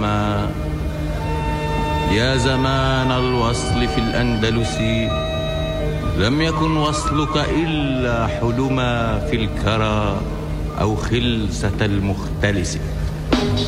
الزمان. يا زمان الوصل في الأندلس، لم يكن وصلك إلا حلما في الكرى أو خلسة المختلس.